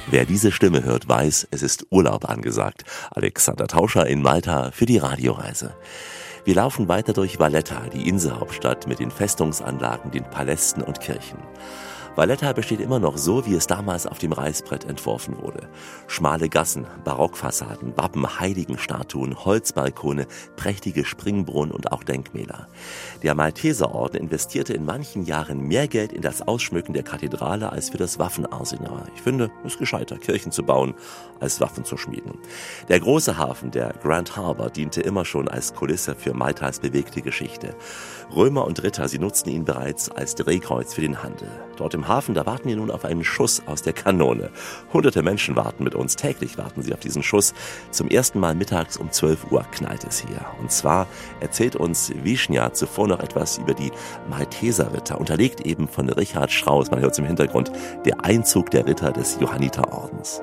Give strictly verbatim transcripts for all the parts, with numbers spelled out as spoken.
Wer diese Stimme hört, weiß, es ist Urlaub angesagt. Alexander Tauscher in Malta für die Radioreise. Wir laufen weiter durch Valletta, die Inselhauptstadt mit den Festungsanlagen, den Palästen und Kirchen. Valletta besteht immer noch so, wie es damals auf dem Reißbrett entworfen wurde. Schmale Gassen, Barockfassaden, Wappen, Heiligenstatuen, Holzbalkone, prächtige Springbrunnen und auch Denkmäler. Der Malteserorden investierte in manchen Jahren mehr Geld in das Ausschmücken der Kathedrale als für das Waffenarsenal. Ich finde, es ist gescheiter, Kirchen zu bauen, als Waffen zu schmieden. Der große Hafen, der Grand Harbour, diente immer schon als Kulisse für Maltas bewegte Geschichte. Römer und Ritter, sie nutzten ihn bereits als Drehkreuz für den Handel. Dort im Hafen, da warten wir nun auf einen Schuss aus der Kanone. Hunderte Menschen warten mit uns, täglich warten sie auf diesen Schuss. Zum ersten Mal mittags um zwölf Uhr knallt es hier. Und zwar erzählt uns Wischnia zuvor noch etwas über die Malteserritter, unterlegt eben von Richard Strauss, man hört es im Hintergrund, der Einzug der Ritter des Johanniterordens.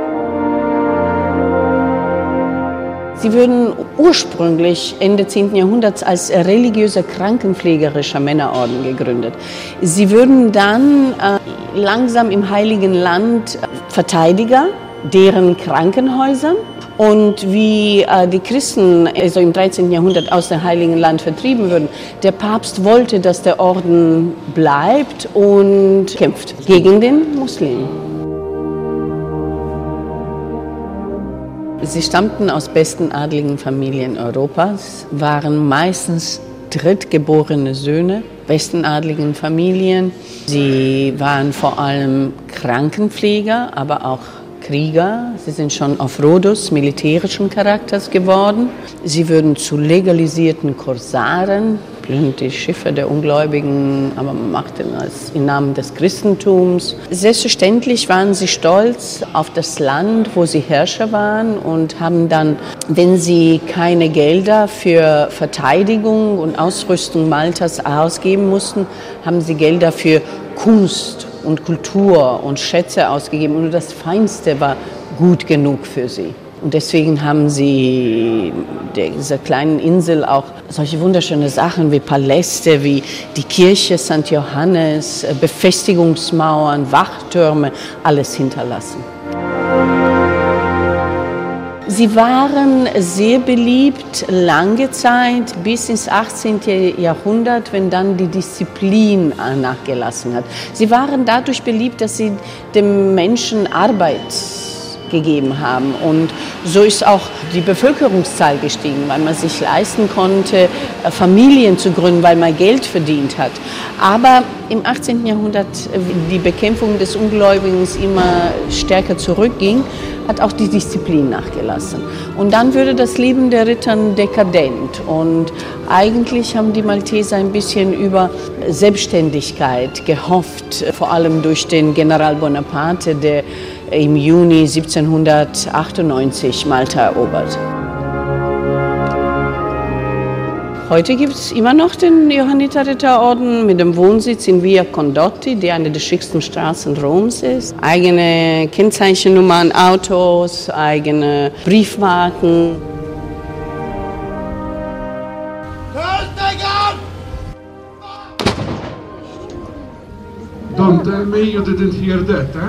Sie wurden ursprünglich Ende zehnten Jahrhunderts als religiöser krankenpflegerischer Männerorden gegründet. Sie wurden dann äh, langsam im Heiligen Land Verteidiger deren Krankenhäusern. Und wie äh, die Christen also im dreizehnten Jahrhundert aus dem Heiligen Land vertrieben wurden, der Papst wollte, dass der Orden bleibt und kämpft gegen den Muslim. Sie stammten aus besten adligen Familien Europas, waren meistens drittgeborene Söhne besten adligen Familien. Sie waren vor allem Krankenpfleger, aber auch Krieger. Sie sind schon auf Rhodos militärischen Charakters geworden. Sie wurden zu legalisierten Korsaren, plünderten die Schiffe der Ungläubigen, aber machten es im Namen des Christentums. Selbstverständlich waren sie stolz auf das Land, wo sie Herrscher waren und haben dann, wenn sie keine Gelder für Verteidigung und Ausrüstung Maltas ausgeben mussten, haben sie Gelder für Kunst und Kultur und Schätze ausgegeben. Und das Feinste war gut genug für sie. Und deswegen haben sie dieser kleinen Insel auch solche wunderschöne Sachen wie Paläste, wie die Kirche Sankt Johannes, Befestigungsmauern, Wachtürme, alles hinterlassen. Sie waren sehr beliebt lange Zeit, bis ins achtzehnten Jahrhundert, wenn dann die Disziplin nachgelassen hat. Sie waren dadurch beliebt, dass sie dem Menschen Arbeit gegeben haben. Und so ist auch die Bevölkerungszahl gestiegen, weil man sich leisten konnte, Familien zu gründen, weil man Geld verdient hat. Aber im achtzehnten Jahrhundert, die Bekämpfung des Ungläubigen immer stärker zurückging, hat auch die Disziplin nachgelassen. Und dann wurde das Leben der Ritter dekadent. Und eigentlich haben die Malteser ein bisschen über Selbstständigkeit gehofft, vor allem durch den General Bonaparte, der im Juni siebzehnhundertachtundneunzig Malta erobert. Heute gibt es immer noch den Johanniterritterorden mit dem Wohnsitz in Via Condotti, die eine der schicksten Straßen Roms ist. Eigene Kennzeichennummern, Autos, eigene Briefmarken. Don't tell me you didn't hear that, eh?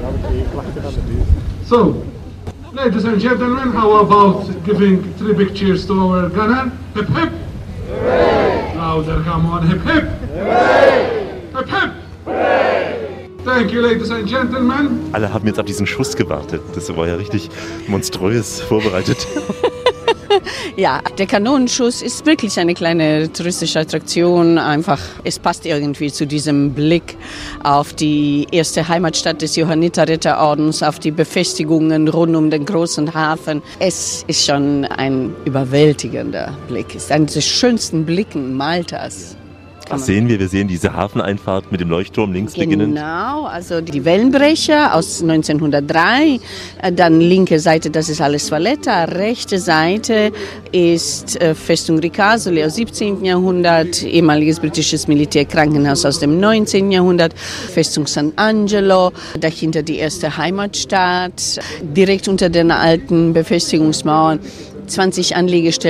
So, ladies and gentlemen, how about giving three big cheers to our gunner? Hip hip! Hooray! Louder, come on, hip hip! Hooray! Hip hip! Hooray! Thank you, ladies and gentlemen. Alle haben jetzt auf diesen Schuss gewartet. Das war ja richtig monströs vorbereitet. Ja, der Kanonenschuss ist wirklich eine kleine touristische Attraktion. Einfach, es passt irgendwie zu diesem Blick auf die erste Heimatstadt des Johanniterritterordens, auf die Befestigungen rund um den großen Hafen. Es ist schon ein überwältigender Blick. Es ist einer der schönsten Blicken Maltas. Was sehen wir? Wir sehen diese Hafeneinfahrt mit dem Leuchtturm links beginnend. Genau, also die Wellenbrecher aus neunzehnhundertdrei. Dann linke Seite, das ist alles Valletta. Rechte Seite ist Festung Ricasoli aus siebzehnten Jahrhundert. Ehemaliges britisches Militärkrankenhaus aus dem neunzehnten Jahrhundert. Festung San Angelo. Dahinter die erste Heimatstadt. Direkt unter den alten Befestigungsmauern zwanzig Anlegestellen.